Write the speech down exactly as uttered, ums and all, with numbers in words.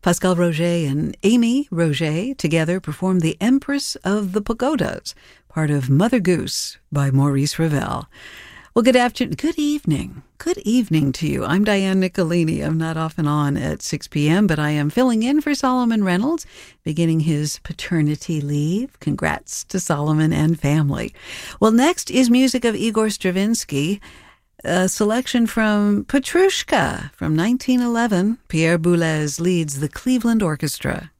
Pascal Roger and Amy Roger together performed The Empress of the Pagodas, part of Mother Goose by Maurice Ravel. Well, good afternoon, good evening, good evening to you. I'm Diane Nicolini. I'm not often on at six p.m., but I am filling in for Solomon Reynolds, beginning his paternity leave. Congrats to Solomon and family. Well, next is music of Igor Stravinsky, a selection from Petrushka from nineteen eleven. Pierre Boulez leads the Cleveland Orchestra.